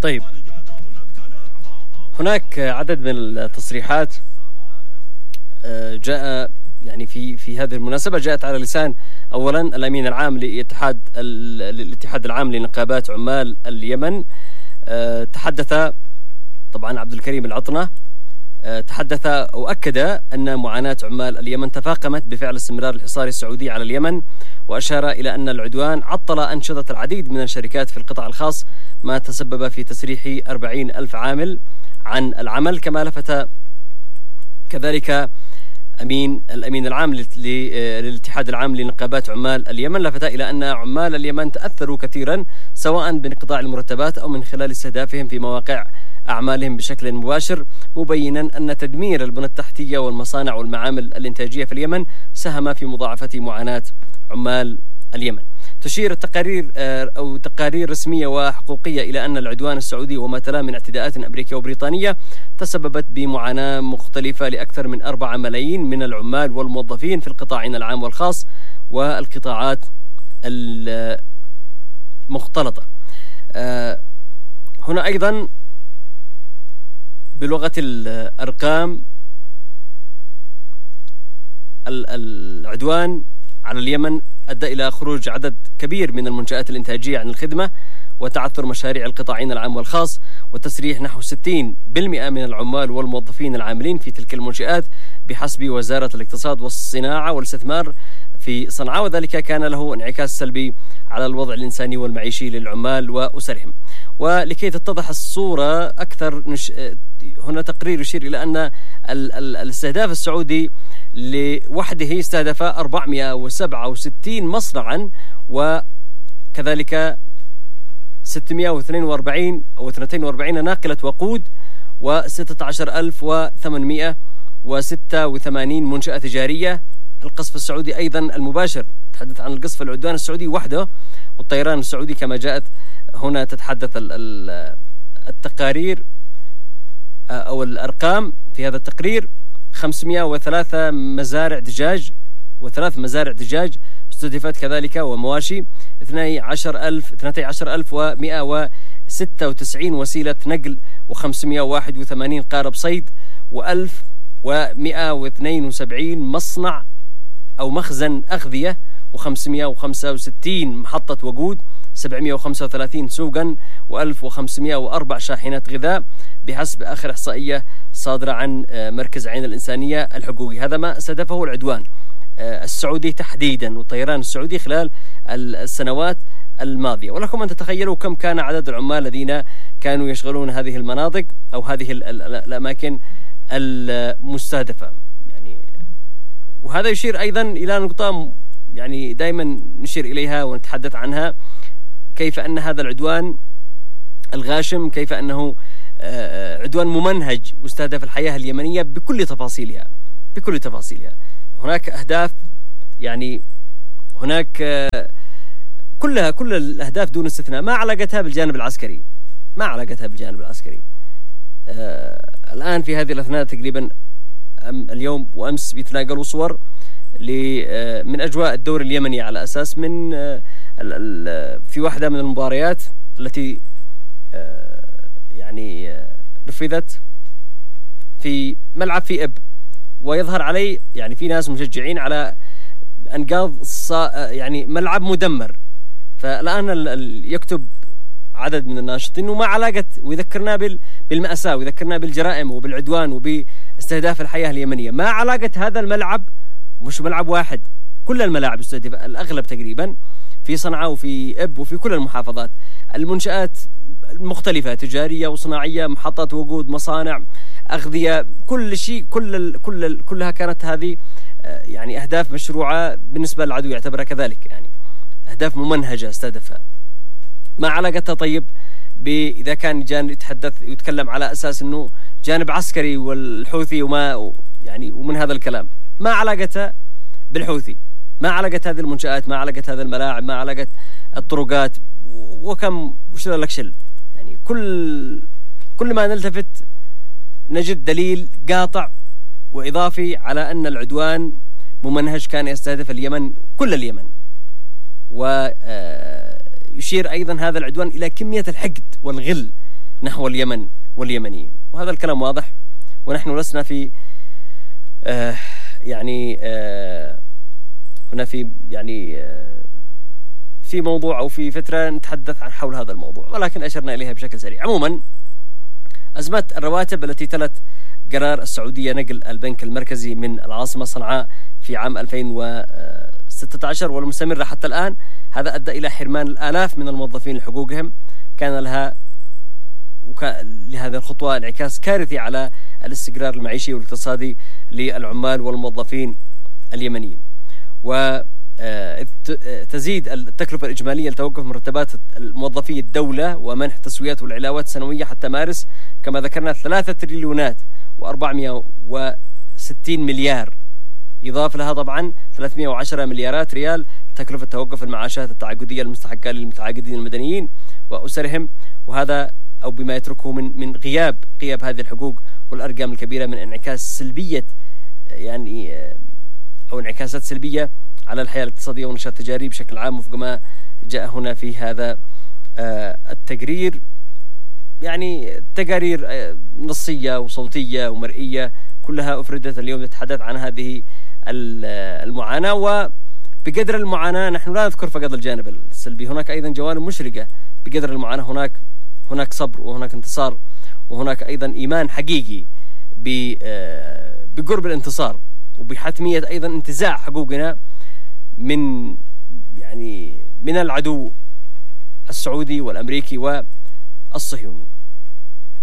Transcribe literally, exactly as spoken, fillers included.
طيب، هناك عدد من التصريحات جاء يعني في في هذه المناسبة جاءت على لسان أولا الأمين العام لاتحاد الاتحاد العام لنقابات عمال اليمن. تحدث طبعا عبد الكريم العطنة، تحدث وأكد أن معاناة عمال اليمن تفاقمت بفعل استمرار الحصار السعودي على اليمن، وأشار إلى أن العدوان عطل أنشطة العديد من الشركات في القطاع الخاص، ما تسبب في تسريح أربعين ألف عامل عن العمل. كما لفت كذلك أمين الأمين العام للاتحاد العام لنقابات عمال اليمن لفت إلى أن عمال اليمن تأثروا كثيرا سواء بانقطاع المرتبات أو من خلال استهدافهم في مواقع أعمالهم بشكل مباشر، مبينا أن تدمير البنى التحتية والمصانع والمعامل الإنتاجية في اليمن ساهم في مضاعفة معاناة عمال اليمن. تشير التقارير أو تقارير رسمية وحقوقية إلى أن العدوان السعودي وما تلاه من اعتداءات أمريكية وبريطانية تسببت بمعاناة مختلفة لأكثر من أربعة ملايين من العمال والموظفين في القطاعين العام والخاص والقطاعات المختلطة. هنا أيضا بلغة الأرقام، العدوان على اليمن أدى إلى خروج عدد كبير من المنشآت الإنتاجية عن الخدمة، وتعثر مشاريع القطاعين العام والخاص، وتسريح نحو ستين بالمئة من العمال والموظفين العاملين في تلك المنشآت بحسب وزارة الاقتصاد والصناعة والاستثمار في صنعاء، وذلك كان له انعكاس سلبي على الوضع الإنساني والمعيشي للعمال وأسرهم. ولكي تتضح الصورة أكثر، نش... هنا تقرير يشير إلى أن ال... ال... الاستهداف السعودي لوحده استهدف أربعمائة وسبعة وستين مصنعا، وكذلك ستمائة واثنين وأربعين أو اثنين وأربعين ناقلة وقود، وستة عشر ألف وثمانمائة وستة وثمانين منشأة تجارية. القصف السعودي أيضا المباشر، تحدث عن القصف العدوان السعودي وحده والطيران السعودي كما جاءت هنا تتحدث التقارير أو الأرقام في هذا التقرير. خمسمائة وثلاثة مزارع دجاج وثلاث مزارع دجاج استهدفت كذلك، ومواشي اثني عشر ألف اثني عشر ألف ومائة وستة وتسعين وسيلة نقل، وخمسمائة وواحد وثمانين قارب صيد، وألف ومائة واثنين وسبعين مصنع أو مخزن أغذية، وخمسمائة وخمسة وستين محطة وقود، سبعمائة وخمسة وثلاثين سوقا، وألف وخمسمائة وأربع شاحنات غذاء بحسب آخر إحصائية صادرة عن مركز عين الإنسانية الحقوقي. هذا ما استهدفه العدوان السعودي تحديدا والطيران السعودي خلال السنوات الماضية. ولكم أن تتخيلوا كم كان عدد العمال الذين كانوا يشغلون هذه المناطق أو هذه الأماكن المستهدفة يعني. وهذا يشير أيضا إلى نقطة يعني دائما نشير إليها ونتحدث عنها، كيف أن هذا العدوان الغاشم كيف أنه عدوان ممنهج واستهدف الحياة اليمنية بكل تفاصيلها بكل تفاصيلها. هناك أهداف يعني هناك كلها كل الأهداف دون استثناء ما علاقتها بالجانب العسكري ما علاقتها بالجانب العسكري. الآن في هذه الأثناء تقريبا اليوم وأمس بيتناقلوا صور من أجواء الدوري اليمني على أساس من في واحدة من المباريات التي يعني نفذت في ملعب في إب، ويظهر عليه يعني في ناس مشجعين على أنقاض يعني ملعب مدمر. فالآن يكتب عدد من الناشطين وما علاقة، ويذكرنا بالمأساة ويذكرنا بالجرائم وبالعدوان وباستهداف الحياة اليمنية. ما علاقة هذا الملعب، مش ملعب واحد، كل الملاعب استهدف الأغلب تقريبا في صنعاء وفي إب وفي كل المحافظات. المنشآت مختلفة تجارية وصناعية، محطات وقود، مصانع، أغذية، كل شيء كل ال كل ال كلها كانت هذه يعني أهداف مشروعة بالنسبة للعدو يعتبرها كذلك، يعني أهداف ممنهجة استهدفها. ما علاقتها طيب إذا كان جانب يتحدث ويتكلم على أساس أنه جانب عسكري والحوثي وما يعني ومن هذا الكلام؟ ما علاقتها بالحوثي؟ ما علاقة هذه المنشآت؟ ما علاقة هذا الملاعب؟ ما علاقة الطرقات؟ وكم وش لك شل يعني. كل كل ما نلتفت نجد دليل قاطع وإضافي على أن العدوان ممنهج كان يستهدف اليمن، كل اليمن. ويشير أيضا هذا العدوان إلى كمية الحقد والغل نحو اليمن واليمنيين. وهذا الكلام واضح، ونحن لسنا في آه يعني آه هنا في يعني آه في موضوع أو في فترة نتحدث عن حول هذا الموضوع، ولكن أشرنا إليها بشكل سريع. عموما أزمة الرواتب التي تلت قرار السعودية نقل البنك المركزي من العاصمة صنعاء في عام ألفين وستة عشر والمستمرة حتى الآن، هذا أدى إلى حرمان الآلاف من الموظفين لحقوقهم. كان لها وكان لهذه الخطوة انعكاس كارثي على الاستقرار المعيشي والاقتصادي للعمال والموظفين اليمنيين. و تزيد التكلفة الإجمالية لتوقف مرتبات موظفي الدولة ومنح التسويات والعلاوات السنوية حتى مارس كما ذكرنا ثلاثة تريليونات وأربعمائة وستين مليار، يضاف لها طبعا ثلاثمائة وعشرة مليارات ريال تكلفة توقف المعاشات التعاقدية المستحقة للمتعاقدين المدنيين وأسرهم، وهذا أو بما يتركه من من غياب غياب هذه الحقوق والأرقام الكبيرة من انعكاس سلبية يعني أو انعكاسات سلبية على الحياة الاقتصادية والنشاط التجاري بشكل عام، وفق ما جاء هنا في هذا التقرير. يعني تقارير نصية وصوتية ومرئية كلها أفردت اليوم تتحدث عن هذه المعاناة. وبقدر المعاناة نحن لا نذكر فقط الجانب السلبي، هناك أيضا جوانب مشرقة. بقدر المعاناة هناك هناك صبر وهناك انتصار، وهناك أيضا إيمان حقيقي بقرب الانتصار وبحتمية أيضا انتزاع حقوقنا من يعني من العدو السعودي والأمريكي والصهيوني.